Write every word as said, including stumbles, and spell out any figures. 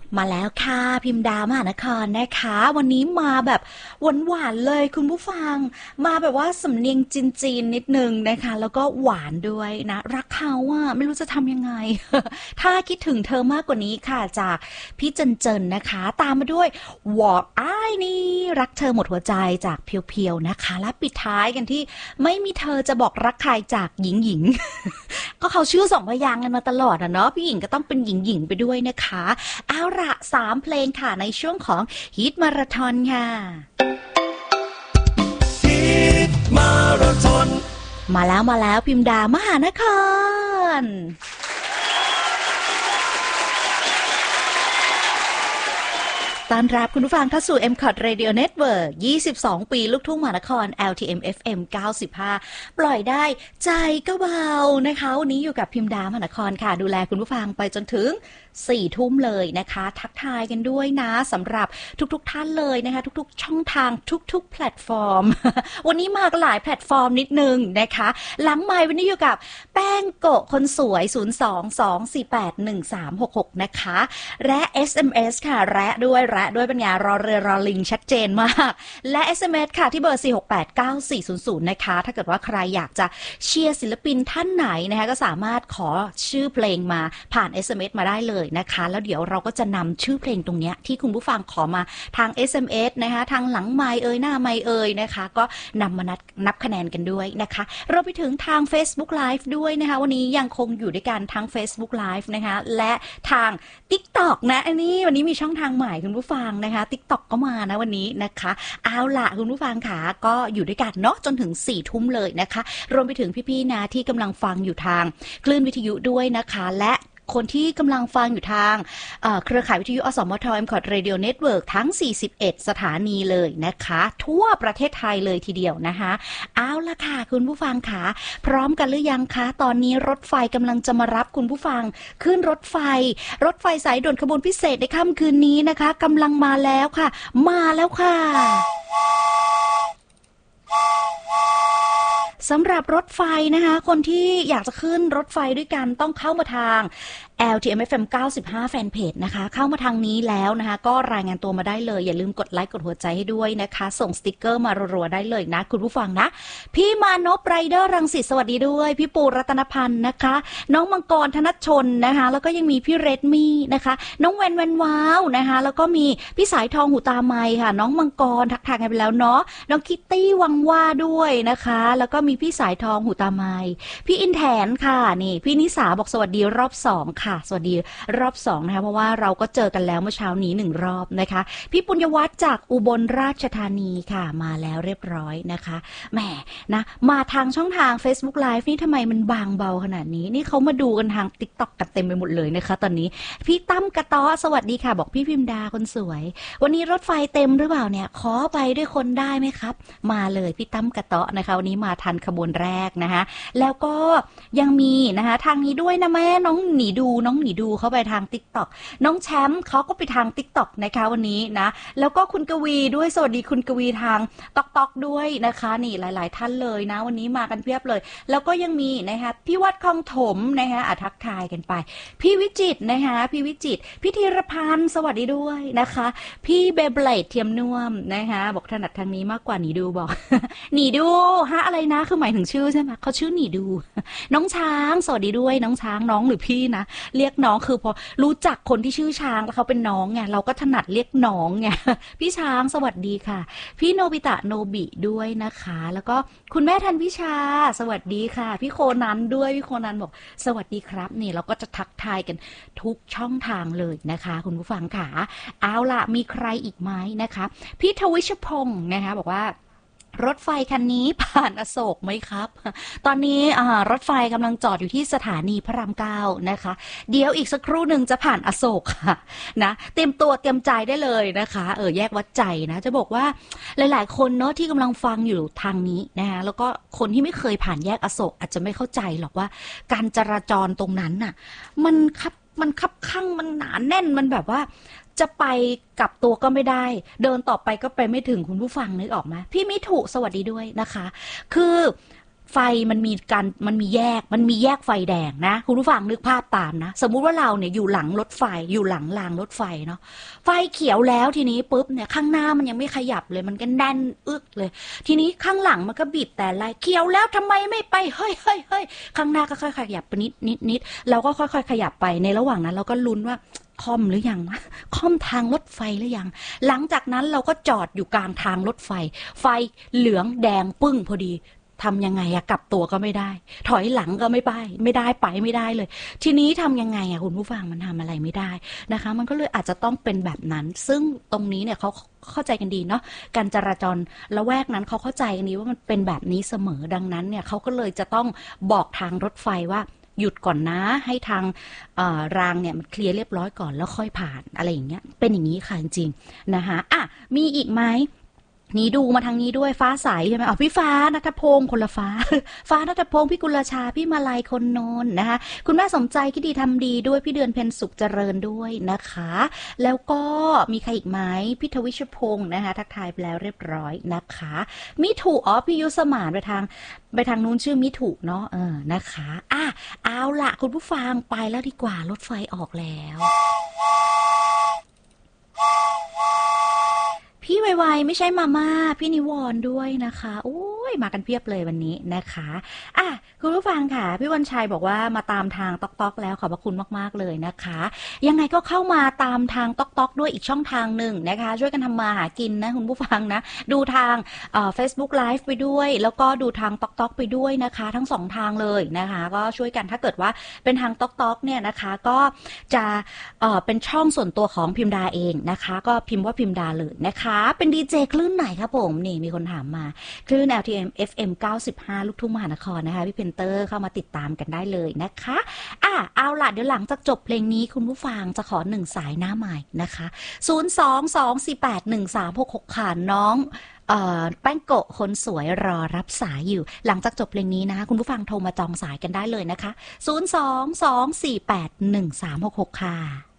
มาแล้วค่ะพิมพ์ดามหานครนะคะวันนี้มาแบบหวานๆเลยคุณผู้ฟังมาแบบว่าสำเนียงจีนๆนิดนึงนะคะแล้วก็หวานด้วยนะรักเขาอะไม่รู้จะทำยังไง ถ้าคิดถึงเธอมากกว่านี้ค่ะจากพี่เจนเจนนะคะตามมาด้วยวอร์อ้ายนี่รักเธอหมดหัวใจจากเพียวๆนะคะและปิดท้ายกันที่ไม่มีเธอจะบอกรักใครจากหญิงหญิง ก็เขาชื่อสองพยางค์กันมาตลอดอะเนาะพี่หญิงก็ต้องเป็นหญิงหญิงไปด้วยนะคะเอาละสามเพลงค่ะในช่วงของฮิตมาราธอนค่ะฮิตมาราธอนมาแล้วมาแล้วพิมดามหานครต้อนรับคุณผู้ฟังเข้าสู่ เอ็ม ซี โอ ที Radio Network ยี่สิบสองปีลูกทุ่งมหานคร แอล ที เอ็ม เอฟ เอ็ม เก้าสิบห้าปล่อยได้ใจก็เบานะคะวันนี้อยู่กับพิมดามหานครค่ะดูแลคุณผู้ฟังไปจนถึงสี่ทุ่มเลยนะคะทักทายกันด้วยนะสำหรับทุกๆท่านเลยนะคะทุกๆช่องทางทุกๆแพลตฟอร์ม วันนี้มากันหลายแพลตฟอร์มนิดนึงนะคะหลังไมค์วันนี้อยู่กับแป้งโกะคนสวยศูนย์ สอง สอง สี่ แปด หนึ่ง สาม หก หกนะคะและ เอส เอ็ม เอส ค่ะและด้วยและด้วยปัญญารอเรือรอลิงชัดเจนมากและ เอส เอ็ม เอส ค่ะที่เบอร์สี่ หก แปด เก้า สี่ ศูนย์ ศูนย์นะคะถ้าเกิดว่าใครอยากจะเชียร์ศิลปินท่านไหนนะคะก็สามารถขอชื่อเพลงมาผ่าน เอส เอ็ม เอส มาได้เลยนะคะแล้วเดี๋ยวเราก็จะนำชื่อเพลงตรงนี้ที่คุณผู้ฟังขอมาทาง เอส เอ็ม เอส นะคะทางหลังไมค์เอ่ยหน้าไมค์เอ่ยนะคะก็นำมานับนับคะแนนกันด้วยนะคะเราไปถึงทาง Facebook Live ด้วยนะคะวันนี้ยังคงอยู่ด้วยกันทั้ง Facebook Live นะคะและทาง TikTok นะอันนี้วันนี้มีช่องทางใหม่คุณผู้ฟังนะคะ TikTok ก็มานะวันนี้นะคะเอาล่ะคุณผู้ฟังค่ะก็อยู่ด้วยกันเนาะจนถึงสี่ทุ่มเลยนะคะรวมไปถึงพี่ๆนะที่กำลังฟังอยู่ทางคลื่นวิทยุด้วยนะคะและคนที่กำลังฟังอยู่ทางเครือข่ายวิทยุอสมท เอ็ม ซี โอ ที Radio Network ทั้งสี่สิบเอ็ดสถานีเลยนะคะทั่วประเทศไทยเลยทีเดียวนะคะเอาล่ะค่ะคุณผู้ฟังค่ะพร้อมกันหรือยังคะตอนนี้รถไฟกำลังจะมารับคุณผู้ฟังขึ้นรถไฟรถไฟสายด่วนขบวนพิเศษในค่ำคืนนี้นะคะกำลังมาแล้วค่ะมาแล้วค่ะสำหรับรถไฟนะคะคนที่อยากจะขึ้นรถไฟด้วยกันต้องเข้ามาทาง แอล ที เอ็ม เอฟ เอ็ม เก้าสิบห้า แฟนเพจนะคะเข้ามาทางนี้แล้วนะคะก็รายงานตัวมาได้เลยอย่าลืมกดไลค์กดหัวใจให้ด้วยนะคะส่งสติกเกอร์มารัวๆได้เลยนะคุณผู้ฟังนะพี่มานพไรเดอร์รังสิตสวัสดีด้วยพี่ปูรัตนพันธ์นะคะน้องมังกรธนชนนะคะแล้วก็ยังมีพี่เรดมี่นะคะน้องแวนแวนว้าวนะคะแล้วก็มีพี่สายทองหูตาไมค่ะน้องมังกรทักทายกันไปแล้วเนาะน้องคิตตี้วังว่าด้วยนะคะแล้วก็มีพี่สายทองหูตาไมพี่อินแทนค่ะนี่พี่นิสาบอกสวัสดีรอบสองค่ะสวัสดีรอบสองนะคะเพราะว่าเราก็เจอกันแล้วเมื่อเช้านี้หนึ่งรอบนะคะพี่ปุญญวัฒน์จากอุบลราชธานีค่ะมาแล้วเรียบร้อยนะคะแหมนะมาทางช่องทาง Facebook Live นี่ทำไมมันบางเบาขนาดนี้นี่เขามาดูกันทาง TikTok กันเต็มไปหมดเลยนะคะตอนนี้พี่ตั้มกระต้อสวัสดีค่ะบอกพี่พิมดาคนสวยวันนี้รถไฟเต็มหรือเปล่าเนี่ยขอไปด้วยคนได้ไหมครับมาเลยพี่ตั้มกระต้อนะคะวันนี้มาทันขบวนแรกนะคะแล้วก็ยังมีนะคะทางนี้ด้วยนะแม่น้องหนีดูน้องหนีดูเขาไปทาง TikTok น้องแชมป์เขาก็ไปทาง TikTok นะคะวันนี้นะแล้วก็คุณกวีด้วยสวัสดีคุณกวีทาง TikTok ด้วยนะคะนี่หลายๆท่านเลยนะวันนี้มากันเพียบเลยแล้วก็ยังมีนะคะพี่วัดคลองถมนะคะอ่ะทักทายกันไปพี่วิจิตรนะคะพี่วิจิตรพี่ธีรพันธ์สวัสดีด้วยนะคะพี่เบเบลดเทียมน่วมนะคะบอกถนัดทางนี้มากกว่าหนีดูบอก หนีดูฮะอะไรนะคือหมายถึงชื่อใช่ไหมเขาชื่อหนีดูน้องช้างสวัสดีด้วยน้องช้างน้องหรือพี่นะเรียกน้องคือพอรู้จักคนที่ชื่อช้างแล้วเขาเป็นน้องไงเราก็ถนัดเรียกน้องไงพี่ช้างสวัสดีค่ะพี่โนบิตะโนบิด้วยนะคะแล้วก็คุณแม่ทันวิชาสวัสดีค่ะพี่โคนันด้วยพี่โคนันบอกสวัสดีครับนี่เราก็จะทักทายกันทุกช่องทางเลยนะคะคุณผู้ฟังค่ะเอาล่ะมีใครอีกไหมนะคะพี่ทวิชพงศ์นะคะบอกว่ารถไฟคันนี้ผ่านอโศกไหมครับตอนนี้รถไฟกำลังจอดอยู่ที่สถานีพระรามเก้านะคะเดี๋ยวอีกสักครู่หนึ่งจะผ่านอโศกค่ะนะเตรียมตัวเตรียมใจได้เลยนะคะเออแยกวัดใจนะจะบอกว่าหลายๆคนเนาะที่กำลังฟังอยู่ทางนี้นะคะแล้วก็คนที่ไม่เคยผ่านแยกอโศกอาจจะไม่เข้าใจหรอกว่าการจราจรตรงนั้นน่ะมันคับมันคับคั่งมันหนาแน่นมันแบบว่าจะไปกับตัวก็ไม่ได้เดินต่อไปก็ไปไม่ถึงคุณผู้ฟังนึกออกไหมพี่มิถุสวัสดีด้วยนะคะคือไฟมันมีการมันมีแยกมันมีแยกไฟแดงนะคุณผู้ฟังนึกภาพตามนะสมมุติว่าเราเนี่ยอยู่หลังรถไฟอยู่หลังรางรถไฟเนาะไฟเขียวแล้วทีนี้ปุ๊บเนี่ยข้างหน้ามันยังไม่ขยับเลยมันก็แน่นอึกเลยทีนี้ข้างหลังมันก็บีบแต่ไล่เขียวแล้วทำไมไม่ไปเฮ้ยเฮ้ยเฮ้ยข้างหน้าก็ค่อยๆขยับไปนิดนิดนิดเราก็ค่อยๆขยับไปในระหว่างนั้นเราก็ลุ้นว่าค่อมหรือยังค่อมทางรถไฟหรือยังหลังจากนั้นเราก็จอดอยู่กลางทางรถไฟไฟเหลืองแดงปึ้งพอดีทำยังไงอะกลับตัวก็ไม่ได้ถอยหลังก็ไม่ไปไม่ได้ไปไม่ได้เลยทีนี้ทำยังไงอะคุณผู้ฟังมันทำอะไรไม่ได้นะคะมันก็เลยอาจจะต้องเป็นแบบนั้นซึ่งตรงนี้เนี่ยเขาเข้าใจกันดีเนาะการจราจรละแวกนั้นเขาเข้าใจกันดีว่ามันเป็นแบบนี้เสมอดังนั้นเนี่ยเขาก็เลยจะต้องบอกทางรถไฟว่าหยุดก่อนนะให้ทางรางเนี่ยมันเคลียร์เรียบร้อยก่อนแล้วค่อยผ่านอะไรอย่างเงี้ยเป็นอย่างนี้ค่ะจริงๆนะคะอ่ะมีอีกไหมนี่ดูมาทางนี้ด้วยฟ้าใสใช่ไหมอ๋อพี่ฟ้าณัฐพงศ์คนละฟ้า ฟ้าณัฐพงศ์พี่กุลชาพี่มาลัยคนโนนนะคะคุณแม่สมใจคิดดีทำดีด้วยพี่เดือนเพ็ญสุขเจริญด้วยนะคะแล้วก็มีใครอีกไหมพี่ทวิชพงศ์นะคะทักทายไปแล้วเรียบร้อยนะคะมิถุอ๋อพี่ยุสมานไปทางไปทางนู้นชื่อมิถุเนาะเออนะคะอ่ะเอาล่ะคุณผู้ฟังไปแล้วดีกว่ารถไฟออกแล้วพี่ไวๆไม่ใช่มาม่าพี่นิวรณ์ด้วยนะคะโอ้ยมากันเพียบเลยวันนี้นะคะอ่ะคุณผู้ฟังค่ะพี่วันชัยบอกว่ามาตามทางต๊อกต๊อกแล้วขอบพระคุณมากๆเลยนะคะยังไงก็เข้ามาตามทางต๊อกต๊อกด้วยอีกช่องทางหนึ่งนะคะช่วยกันทำมาหากินนะคุณผู้ฟังนะดูทางเอ่อ Facebook Live ไปด้วยแล้วก็ดูทางต๊อกต๊อกไปด้วยนะคะทั้งสองทางเลยนะคะก็ช่วยกันถ้าเกิดว่าเป็นทางต๊อกต๊อกเนี่ยนะคะก็จะเอ่อเป็นช่องส่วนตัวของพิมดาเองนะคะก็พิมพ์ว่าพิมดาเลยนะคะเป็นดีเจคลื่นไหนครับผมนี่มีคนถามมาคลื่น แอล ที เอ็ม เอฟ เอ็ม เก้าสิบห้าลูกทุ่งมหานครนะคะพี่เพนเตอร์เข้ามาติดตามกันได้เลยนะคะอ่ะเอาล่ะเดี๋ยวหลังจากจบเพลงนี้คุณผู้ฟังจะขอหนึ่งสายหน้าใหม่นะคะศูนย์ สอง สอง สี่ แปด หนึ่ง สาม หก หกค่ะน้องเอ่อแป้งโกะคนสวยรอรับสายอยู่หลังจากจบเพลงนี้นะคะคุณผู้ฟังโทรมาจองสายกันได้เลยนะคะศูนย์ สอง สอง สี่ แปด หนึ่ง สาม หก หกค่ะ